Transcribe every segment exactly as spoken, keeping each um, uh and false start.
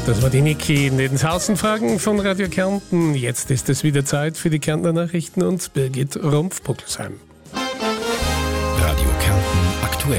Das war die Niki in den Außenfragen von Radio Kärnten. Jetzt ist es wieder Zeit für die Kärntner Nachrichten und Birgit Rumpf-Buckelsheim. Radio Kärnten aktuell.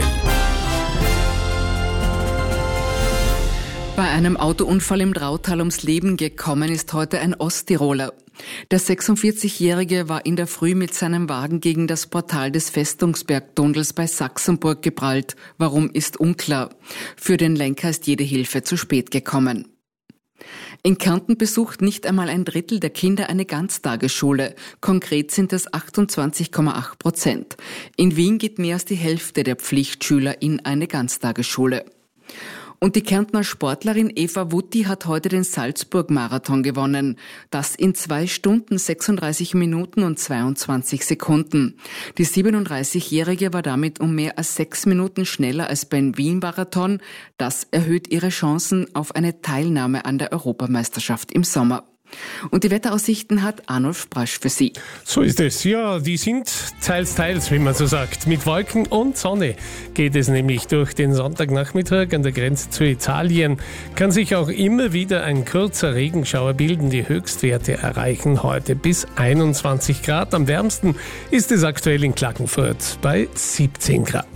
Bei einem Autounfall im Drautal ums Leben gekommen ist heute ein Osttiroler. Der sechsundvierzigjährige war in der Früh mit seinem Wagen gegen das Portal des Festungsbergtunnels bei Sachsenburg geprallt. Warum, ist unklar. Für den Lenker ist jede Hilfe zu spät gekommen. In Kärnten besucht nicht einmal ein Drittel der Kinder eine Ganztagesschule. Konkret sind es achtundzwanzig Komma acht Prozent. In Wien geht mehr als die Hälfte der Pflichtschüler in eine Ganztagesschule. Und die Kärntner Sportlerin Eva Wutti hat heute den Salzburg-Marathon gewonnen. Das in zwei Stunden, sechsunddreißig Minuten und zweiundzwanzig Sekunden. Die siebenunddreißigjährige war damit um mehr als sechs Minuten schneller als beim Wien-Marathon. Das erhöht ihre Chancen auf eine Teilnahme an der Europameisterschaft im Sommer. Und die Wetteraussichten hat Arnulf Brasch für Sie. So ist es. Ja, die sind teils, teils, wie man so sagt. Mit Wolken und Sonne geht es nämlich durch den Sonntagnachmittag an der Grenze zu Italien. Kann sich auch immer wieder ein kurzer Regenschauer bilden. Die Höchstwerte erreichen heute bis einundzwanzig Grad. Am wärmsten ist es aktuell in Klagenfurt bei siebzehn Grad.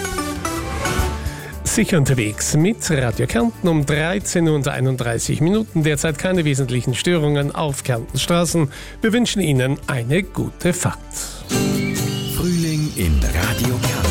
Sicher unterwegs mit Radio Kärnten um dreizehn Uhr und einunddreißig Minuten. Derzeit keine wesentlichen Störungen auf Kärntens Straßen. Wir wünschen Ihnen eine gute Fahrt. Frühling in Radio Kärnten.